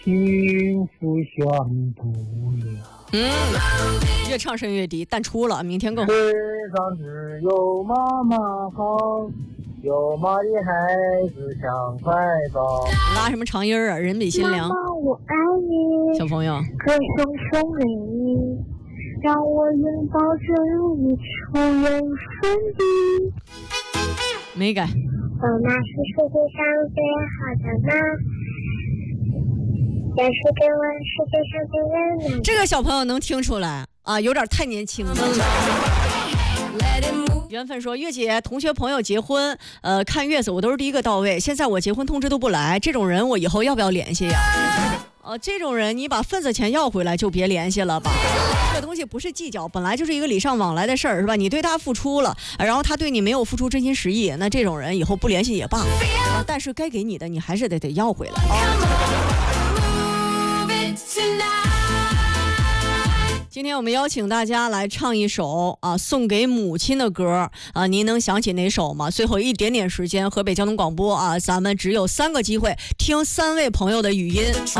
幸福享不了。 越唱声越低，淡出了，明天更好。 世上只有妈妈好，有妈的孩子像怀抱。 拉什么长音啊？人比心凉。 妈妈我爱你， 小朋友， 歌声送给你，让我拥抱着你，出人生地。 没改。 我妈是世界上最好的妈，也是给我世界上最温暖。 这个小朋友能听出来啊，有点太年轻了。缘分说，月姐同学朋友结婚，看月子我都是第一个到位，现在我结婚通知都不来，这种人我以后要不要联系呀？这种人你把份子钱要回来就别联系了吧。这个东西不是计较，本来就是一个礼尚往来的事儿，是吧？你对他付出了，然后他对你没有付出真心实意，那这种人以后不联系也罢。但是该给你的你还是得要回来。今天我们邀请大家来唱一首送给母亲的歌您能想起哪首吗？最后一点点时间，河北交通广播咱们只有3个机会听3位朋友的语音。